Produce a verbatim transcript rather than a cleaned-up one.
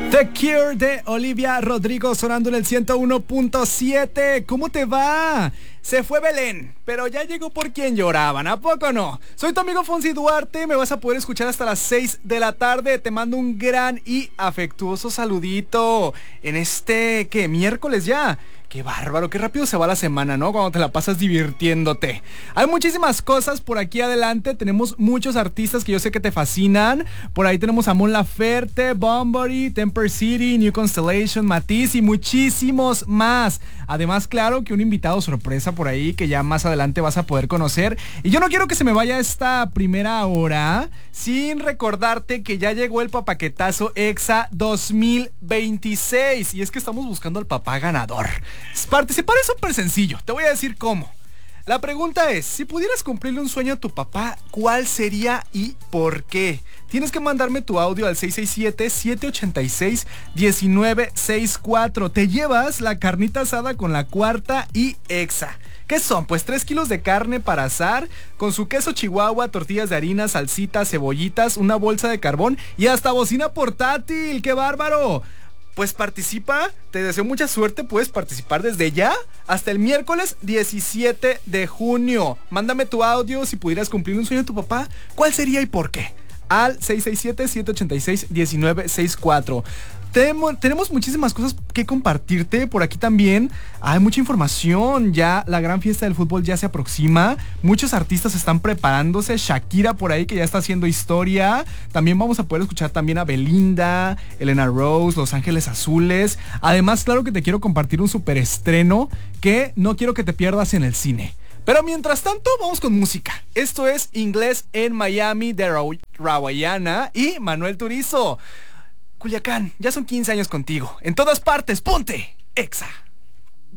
The Cure de Olivia Rodrigo sonando en el ciento uno punto siete. ¿Cómo te va? Se fue Belén, pero ya llegó por quien lloraban, ¿a poco no? Soy tu amigo Fonsi Duarte, me vas a poder escuchar hasta las seis de la tarde. Te mando un gran y afectuoso saludito en este, ¿qué? Miércoles ya. Qué bárbaro, qué rápido se va la semana, ¿no? Cuando te la pasas divirtiéndote. Hay muchísimas cosas por aquí adelante. Tenemos muchos artistas que yo sé que te fascinan. Por ahí tenemos a Mon Laferte, Bunbury, Temper City, New Constellation, Matisse y muchísimos más. Además, claro que un invitado sorpresa por ahí que ya más adelante vas a poder conocer. Y yo no quiero que se me vaya esta primera hora sin recordarte que ya llegó el papaquetazo EXA dos mil veintiséis. Y es que estamos buscando al papá ganador. Participar es súper sencillo, te voy a decir cómo. La pregunta es, si pudieras cumplirle un sueño a tu papá, ¿cuál sería y por qué? Tienes que mandarme tu audio al seis seis siete, siete ocho seis, uno nueve seis cuatro. Te llevas la carnita asada con la cuarta y EXA. ¿Qué son? Pues tres kilos de carne para asar, con su queso chihuahua, tortillas de harina, salsitas, cebollitas, una bolsa de carbón y hasta bocina portátil. ¡Qué bárbaro! Pues participa, te deseo mucha suerte, puedes participar desde ya hasta el miércoles diecisiete de junio. Mándame tu audio si pudieras cumplir un sueño de tu papá, ¿cuál sería y por qué? Al seis seis siete, siete ocho seis, uno nueve seis cuatro. Tenemos, tenemos muchísimas cosas que compartirte. Por aquí también hay mucha información. Ya la gran fiesta del fútbol ya se aproxima. Muchos artistas están preparándose. Shakira por ahí que ya está haciendo historia. También vamos a poder escuchar también a Belinda, Elena Rose, Los Ángeles Azules. Además, claro que te quiero compartir un super estreno que no quiero que te pierdas en el cine. Pero mientras tanto, vamos con música. Esto es Inglés en Miami de Rawayana y Manuel Turizo. Culiacán, ya son quince años contigo. En todas partes, ponte EXA.